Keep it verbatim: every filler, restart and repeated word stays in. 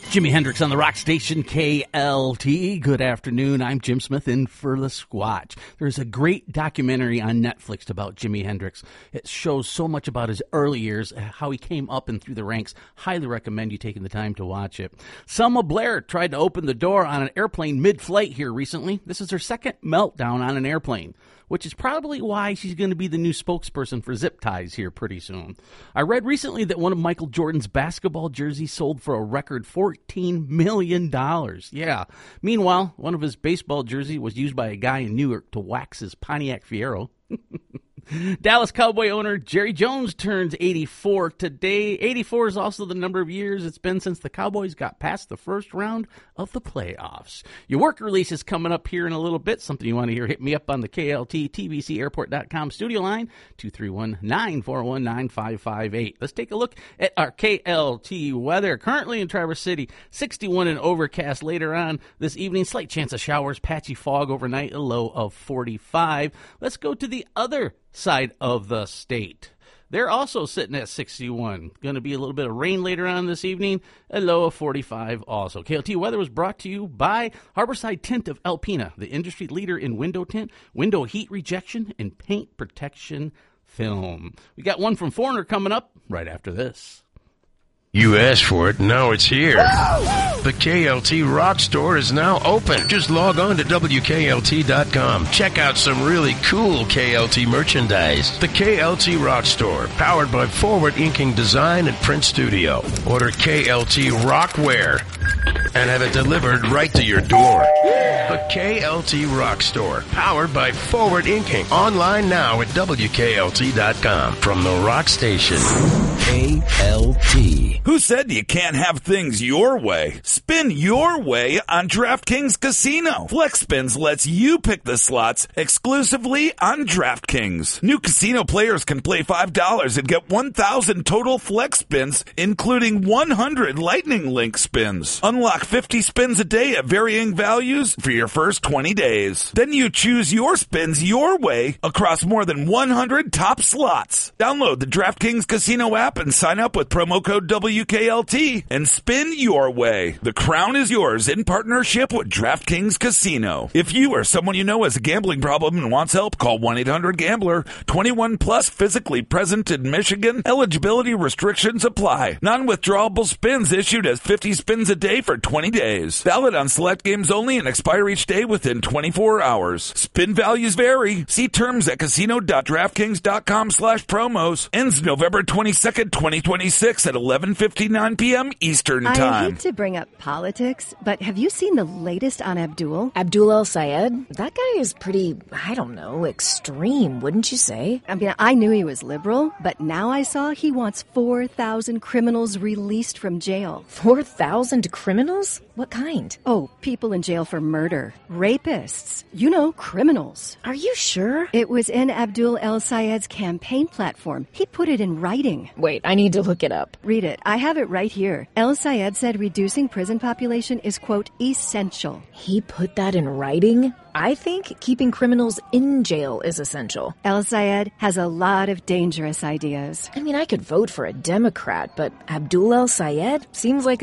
Jimi Hendrix on the rock station K L T. Good afternoon. I'm Jim Smith in for the Squatch. There's a great documentary on Netflix about Jimi Hendrix. It shows so much about his early years, how he came up and through the ranks. Highly recommend you taking the time to watch it. Selma Blair tried to open the door on an airplane mid-flight here recently. This is her second meltdown on an airplane, which is probably why she's going to be the new spokesperson for Zip Ties here pretty soon. I read recently that one of Michael Jordan's basketball jerseys sold for a record fourteen million dollars. Yeah. Meanwhile, one of his baseball jersey was used by a guy in Newark to wax his Pontiac Fiero. Dallas Cowboy owner Jerry Jones turns eighty-four today. eighty-four is also the number of years it's been since the Cowboys got past the first round of the playoffs. Your work release is coming up here in a little bit. Something you want to hear, hit me up on the K L T T V C airport dot com studio line, two three one, nine four one, nine five five eight. Let's take a look at our K L T weather. Currently in Traverse City, sixty-one and overcast. Later on this evening, slight chance of showers, patchy fog overnight, a low of forty-five. Let's go to the other side of the state. They're also sitting at sixty-one. Going to be a little bit of rain later on this evening, a low of forty-five also. K L T weather was brought to you by Harborside Tint of Alpena, the industry leader in window tint, window heat rejection, and paint protection film. We got one from Foreigner coming up right after this. You asked for it, now it's here. The K L T Rock Store is now open. Just log on to W K L T dot com. Check out some really cool K L T merchandise. The K L T Rock Store, powered by Forward Inking Design and Print Studio. Order K L T Rockware and have it delivered right to your door. The K L T Rock Store, powered by Forward Inking. Online now at W K L T dot com. From the Rock Station, K L T. Who said you can't have things your way? Spin your way on DraftKings Casino. FlexSpins lets you pick the slots exclusively on DraftKings. New casino players can play five dollars and get one thousand total flex spins, including one hundred Lightning Link spins. Unlock fifty spins a day at varying values for your first twenty days. Then you choose your spins your way across more than one hundred top slots. Download the DraftKings Casino app and sign up with promo code W K L T and spin your way. The crown is yours in partnership with DraftKings Casino. If you or someone you know has a gambling problem and wants help, call one eight hundred gambler. twenty-one plus, physically present in Michigan. Eligibility restrictions apply. Non-withdrawable spins issued as fifty spins a day for twenty days. Valid on select games only and expire each day within twenty-four hours. Spin values vary. See terms at casino dot draftkings dot com slash promos. Ends November twenty-second, twenty twenty-six at eleven fifty-nine p.m. Eastern Time. I hate to bring up politics, but have you seen the latest on Abdul? Abdul El-Sayed? That guy is pretty, I don't know, extreme, wouldn't you say? I mean, I knew he was liberal, but now I saw he wants four thousand criminals released from jail. four thousand criminals? What kind? Oh, people in jail for murder. Rapists. You know, criminals. Are you sure? It was in Abdul El-Sayed's campaign platform. He put it in writing. Wait, I need to look it up. Read it. I have it right here. El-Sayed said reducing prison population is, quote, essential. He put that in writing? I think keeping criminals in jail is essential. El-Sayed has a lot of dangerous ideas. I mean, I could vote for a Democrat, but Abdul El-Sayed seems like